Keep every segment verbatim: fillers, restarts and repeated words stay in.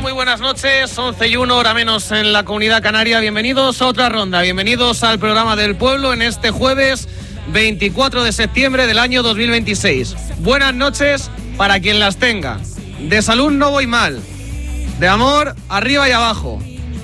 Muy buenas noches, once y uno, hora menos en la Comunidad Canaria. Bienvenidos a otra ronda, bienvenidos al programa del pueblo en este jueves veinticuatro de septiembre del año dos mil veintiséis. Buenas noches para quien las tenga. De salud no voy mal, de amor arriba y abajo.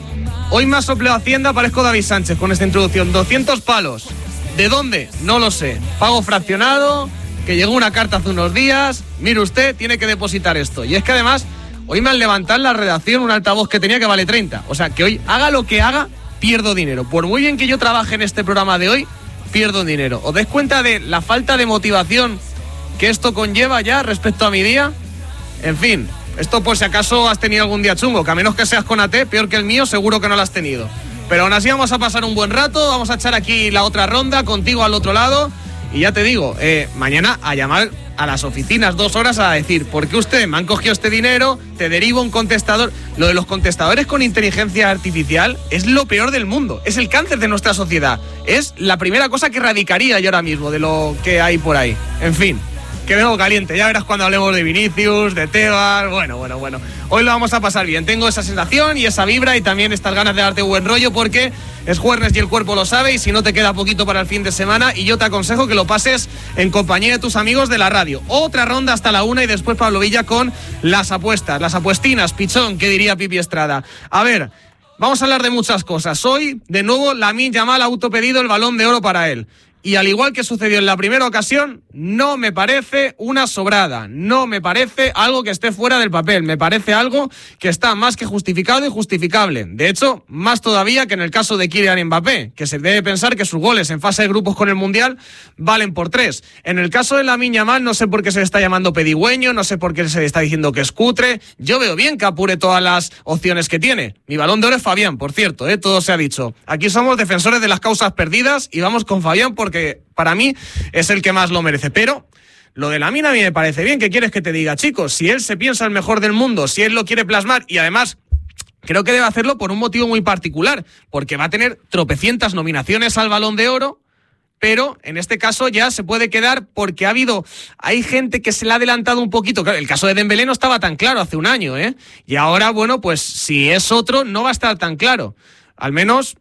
Hoy me ha soplado Hacienda, parezco David Sánchez con esta introducción. doscientos palos. ¿De dónde? No lo sé. Pago fraccionado, que llegó una carta hace unos días. Mire usted, tiene que depositar esto. Y es que además, hoy me han levantado en la redacción un altavoz que tenía que vale treinta. O sea, que hoy, haga lo que haga, pierdo dinero. Por muy bien que yo trabaje en este programa de hoy, pierdo dinero. ¿Os dais cuenta de la falta de motivación que esto conlleva ya respecto a mi día? En fin, esto por si acaso has tenido algún día chungo, que a menos que seas con A T, peor que el mío, seguro que no lo has tenido. Pero aún así vamos a pasar un buen rato, vamos a echar aquí la otra ronda, contigo al otro lado. Y ya te digo, eh, mañana a llamar a las oficinas dos horas a decir, ¿por qué usted me han cogido este dinero? Te derivo un contestador. Lo de los contestadores con inteligencia artificial es lo peor del mundo. Es el cáncer de nuestra sociedad. Es la primera cosa que erradicaría yo ahora mismo de lo que hay por ahí. En fin, que vengo caliente. Ya verás cuando hablemos de Vinicius, de Tebas. Bueno, bueno, bueno. Hoy lo vamos a pasar bien. Tengo esa sensación y esa vibra y también estas ganas de darte buen rollo porque es jueves y el cuerpo lo sabe, y si no te queda poquito para el fin de semana, y yo te aconsejo que lo pases en compañía de tus amigos de la radio. Otra ronda hasta la una y después Pablo Villa con las apuestas, las apuestinas, pichón, que diría Pipi Estrada. A ver, vamos a hablar de muchas cosas. Hoy, de nuevo, Lamine Yamal ha autopedido el Balón de Oro para él. Y al igual que sucedió en la primera ocasión, no me parece una sobrada, no me parece algo que esté fuera del papel, me parece algo que está más que justificado y justificable. De hecho, más todavía que en el caso de Kylian Mbappé, que se debe pensar que sus goles en fase de grupos con el Mundial valen por tres. En el caso de Lamine Yamal, no sé por qué se le está llamando pedigüeño, no sé por qué se le está diciendo que es cutre. Yo veo bien que apure todas las opciones que tiene. Mi Balón de Oro es Fabián, por cierto, ¿eh? Todo se ha dicho. Aquí somos defensores de las causas perdidas y vamos con Fabián porque que para mí es el que más lo merece. Pero lo de Lamine a mí me parece bien. ¿Qué quieres que te diga, chicos? Si él se piensa el mejor del mundo, si él lo quiere plasmar, y además creo que debe hacerlo por un motivo muy particular, porque va a tener tropecientas nominaciones al Balón de Oro, pero en este caso ya se puede quedar porque ha habido, hay gente que se le ha adelantado un poquito. Claro, el caso de Dembélé no estaba tan claro hace un año, ¿eh? Y ahora, bueno, pues si es otro, no va a estar tan claro. Al menos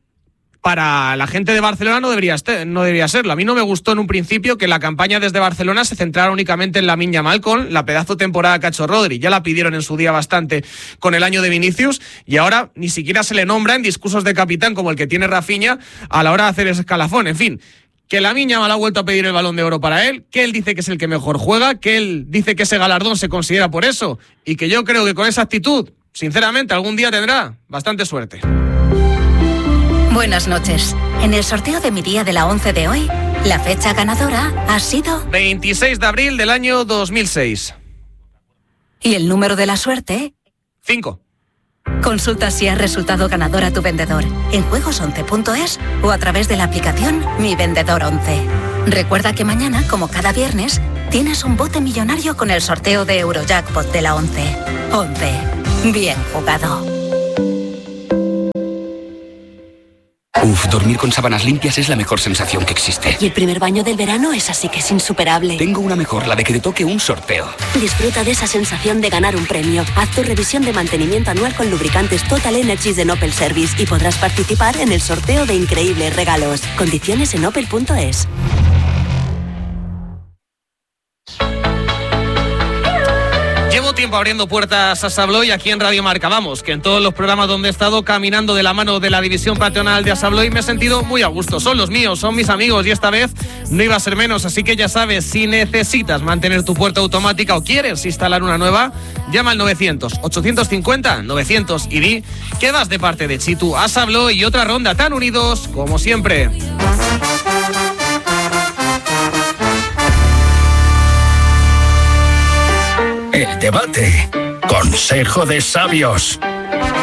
para la gente de Barcelona no debería, este, no debería serlo. A mí no me gustó en un principio que la campaña desde Barcelona se centrara únicamente en Lamine Yamal con la pedazo temporada que ha hecho Rodri. Ya la pidieron en su día bastante con el año de Vinicius y ahora ni siquiera se le nombra en discursos de capitán como el que tiene Rafinha a la hora de hacer ese escalafón. En fin, que Lamine Yamal ha vuelto a pedir el Balón de Oro para él, que él dice que es el que mejor juega, que él dice que ese galardón se considera por eso y que yo creo que con esa actitud, sinceramente, algún día tendrá bastante suerte. Buenas noches. En el sorteo de mi día de la once de hoy, la fecha ganadora ha sido veintiséis de abril del año dos mil seis. ¿Y el número de la suerte? cinco. Consulta si has resultado ganador a tu vendedor en juegos once punto es o a través de la aplicación Mi Vendedor once. Recuerda que mañana, como cada viernes, tienes un bote millonario con el sorteo de Eurojackpot de la once. once. Bien jugado. Uf, dormir con sábanas limpias es la mejor sensación que existe. Y el primer baño del verano es así que es insuperable. Tengo una mejor, la de que te toque un sorteo. Disfruta de esa sensación de ganar un premio. Haz tu revisión de mantenimiento anual con lubricantes Total Energies de Opel Service y podrás participar en el sorteo de increíbles regalos. Condiciones en opel punto es. Llevo tiempo abriendo puertas a Asabloy aquí en Radio Marca. Vamos, que en todos los programas donde he estado caminando de la mano de la división patronal de Asabloy me he sentido muy a gusto. Son los míos, son mis amigos y esta vez no iba a ser menos. Así que ya sabes, si necesitas mantener tu puerta automática o quieres instalar una nueva, llama al novecientos, ochocientos cincuenta, novecientos y di que vas de parte de Chitu. Asabloy y otra ronda, tan unidos como siempre. El debate. Consejo de sabios.